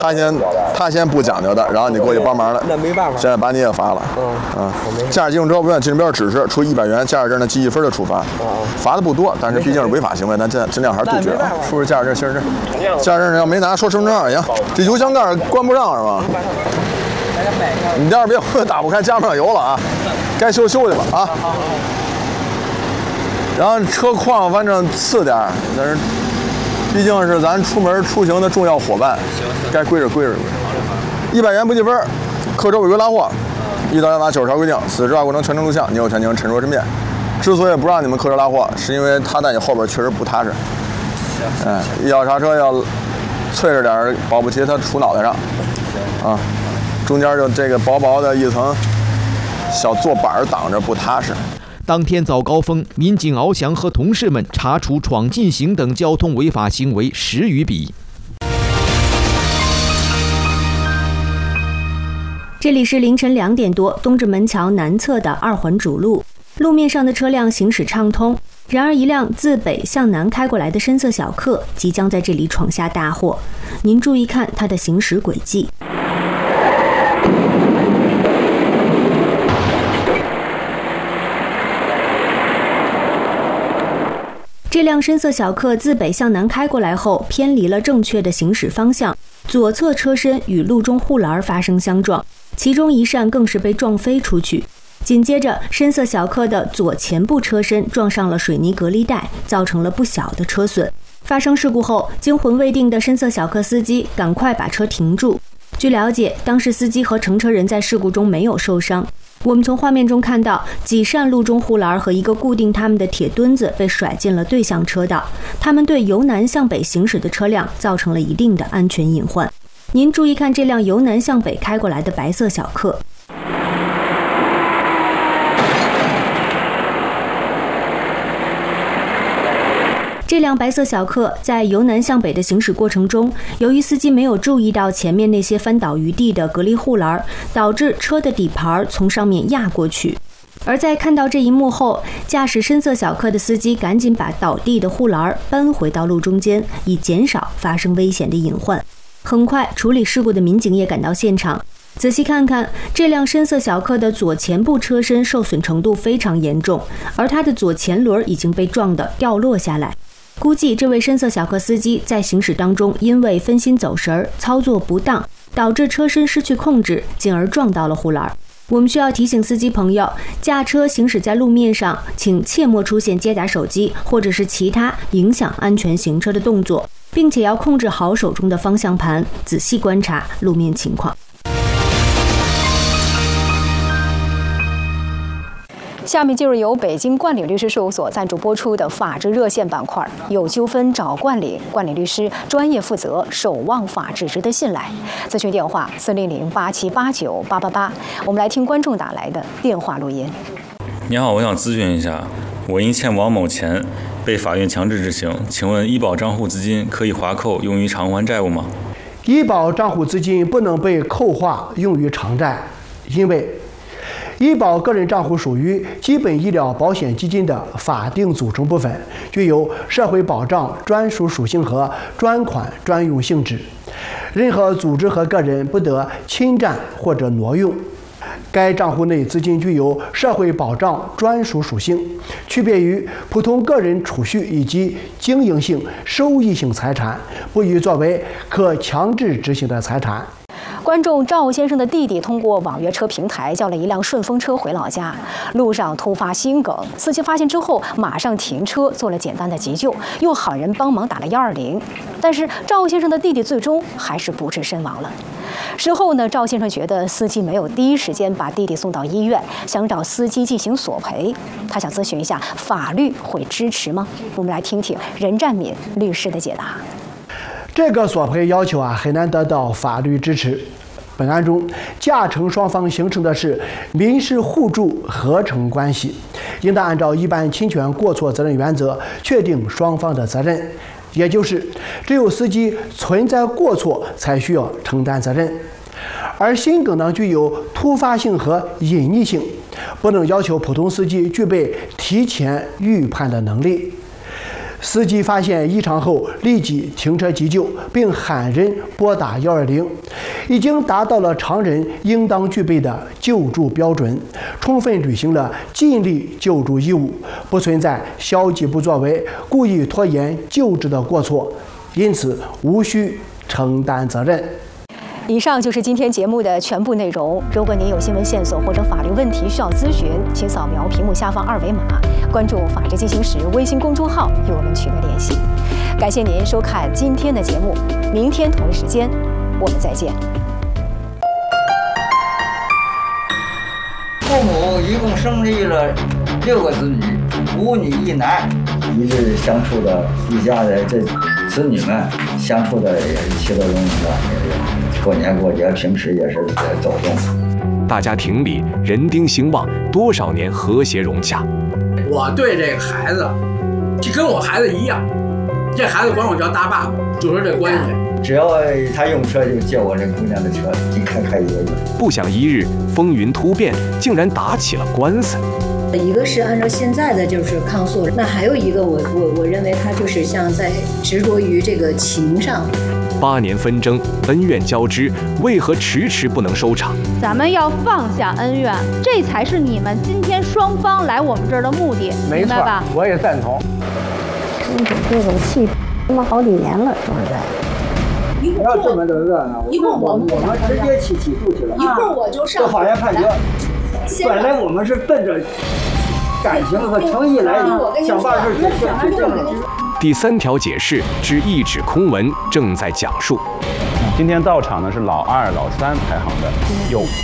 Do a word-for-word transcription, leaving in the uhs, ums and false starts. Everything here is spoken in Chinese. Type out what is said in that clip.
他先他先不讲究的，然后你过去帮忙了， 那没办法。 现在把你也罚了。 嗯嗯，驾驶机动车不愿进标指示，处一百元驾驶证的记一分的处罚。 嗯， 罚的不多，但是毕竟是违法行为，咱尽尽量还是杜绝啊。出示驾驶证、行驶证，驾驶证要没拿，说身份证二行。这油箱盖关不上是吧？你待会儿别打不开，加不上油了啊，该修修去吧啊。然后车况反正次点，但是。毕竟是咱出门出行的重要伙伴，该归着归着归着。一百元不记分，客车违规拉货，一到一百九十条规定，此执法过程全程录像，你有权请陈述申辩。之所以不让你们客车拉货，是因为他在你后边确实不踏实。哎，一脚刹车要脆着点，保不齐他杵脑袋上。啊，中间就这个薄薄的一层小坐板挡着，不踏实。 当天早高峰，民警翱翔和同事们查处闯禁行等交通违法行为十余笔。 这里是凌晨两点多，东直门桥南侧的二环主路，路面上的车辆行驶畅通。然而，一辆自北向南开过来的深色小客即将在这里闯下大祸。您注意看它的行驶轨迹。这辆深色小客自北向南开过来后，偏离了正确的行驶方向，左侧车身与路中护栏发生相撞，其中一扇更是被撞飞出去。紧接着，深色小客的左前部车身撞上了水泥隔离带，造成了不小的车损。发生事故后，惊魂未定的深色小客司机赶快把车停住。据了解，当时司机和乘车人在事故中没有受伤。我们从画面中看到，几扇路中护栏和一个固定他们的铁墩子被甩进了对向车道，他们对由南向北行驶的车辆造成了一定的安全隐患。您注意看这辆由南向北开过来的白色小客。这辆白色小客在由南向北的行驶过程中，由于司机没有注意到前面那些翻倒于地的隔离护栏，导致车的底盘从上面压过去。而在看到这一幕后，驾驶深色小客的司机赶紧把倒地的护栏搬回到路中间，以减少发生危险的隐患。很快，处理事故的民警也赶到现场。仔细看看，这辆深色小客的左前部车身受损程度非常严重，而它的左前轮已经被撞得掉落下来。估计这位深色小客司机在行驶当中因为分心走神，操作不当，导致车身失去控制，进而撞到了护栏。我们需要提醒司机朋友，驾车行驶在路面上，请切莫出现接打手机或者是其他影响安全行车的动作，并且要控制好手中的方向盘，仔细观察路面情况。 下面进入由北京冠领律师事务所赞助播出的法治热线板块，有纠纷找冠领，冠领律师专业负责，守望法治，值得信赖。咨询电话四零零八七八九八八八。我们来听观众打来的电话录音。 你好，我想咨询一下，我因欠王某钱被法院强制执行，请问医保账户资金可以划扣用于偿还债务吗？ 医保账户资金不能被扣划用于偿债，因为医保个人账户属于基本医疗保险基金的法定组成部分，具有社会保障专属属性和专款专用性质，任何组织和个人不得侵占或者挪用。该账户内资金具有社会保障专属属性，区别于普通个人储蓄以及经营性收益性财产，不予作为可强制执行的财产。 观众赵先生的弟弟通过网约车平台叫了一辆顺风车回老家，路上突发心梗，司机发现之后马上停车做了简单的急救，又喊人帮忙打了一二零，但是赵先生的弟弟最终还是不治身亡了。事后呢，赵先生觉得司机没有第一时间把弟弟送到医院，想找司机进行索赔。他想咨询一下，法律会支持吗？我们来听听任占敏律师的解答。 这个索赔要求啊，很难得到法律支持。本案中，驾乘双方形成的是民事互助合成关系，应当按照一般侵权过错责任原则确定双方的责任，也就是只有司机存在过错才需要承担责任。而心梗呢，具有突发性和隐匿性，不能要求普通司机具备提前预判的能力。 司机发现异常后立即停车急救，并喊人拨打一二零，已经达到了常人应当具备的救助标准，充分履行了尽力救助义务，不存在消极不作为、故意拖延救治的过错，因此无需承担责任。 以上就是今天节目的全部内容。如果您有新闻线索或者法律问题需要咨询，请扫描屏幕下方二维码，关注“法治进行时”微信公众号与我们取得联系。感谢您收看今天的节目，明天同一时间我们再见。 父母一共生育了六个子女，五女一男，一直相处的一家的这子女们相处的也是其乐融融的，过年过节平时也是走动。 大家庭里人丁兴旺，多少年和谐融洽。 我对这个孩子就跟我孩子一样，这孩子管我叫大爸爸，就是这关系。 只要他用车就借我这姑娘的车，一开开一个月。 不想一日风云突变，竟然打起了官司。 一个是按照现在的就是抗诉，那还有一个我我我认为他就是像在执着于这个情上。 八年纷争，恩怨交织，为何迟迟不能收场？ 咱们要放下恩怨，这才是你们今天双方来我们这儿的目的， 没错， 吧？ 我也赞同。 这种气他妈好几年了，说实在。 不要这么的热闹， 一会儿我们我们直接起起诉去了， 一会儿我就上到法院判决。本来我们是奔着感情和诚意来想办事去去证明。 第三条解释之一纸空文正在讲述。 今天到场的是老二、老三排行的，有